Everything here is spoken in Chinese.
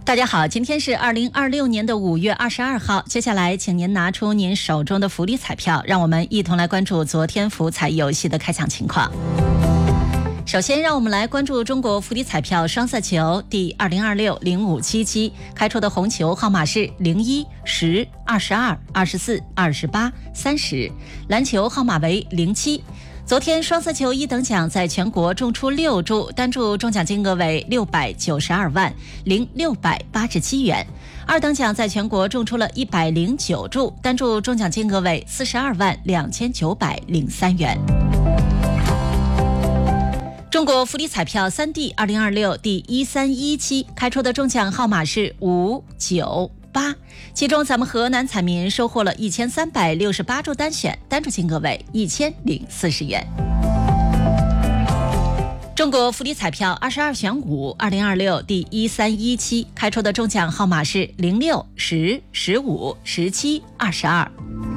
大家好，今天是2026年的5月22号。接下来，请您拿出您手中的福利彩票，让我们一同来关注昨天福彩游戏的开抢情况。首先，让我们来关注中国福利彩票双色球第2026-0577期开出的红球号码是01、10、22、24、28、30，蓝球号码为07。昨天双色球一等奖在全国中出6注，单注中奖金额为692万零687元；二等奖在全国中出了109注，单注中奖金额为42万2903元。中国福利彩票3D 2026第131期开出的中奖号码是5、9、8，其中咱们河南彩民收获了1368注单选，单注金额为1040元。中国福利彩票22选5 2026第131期开出的中奖号码是06、10、15、17、22。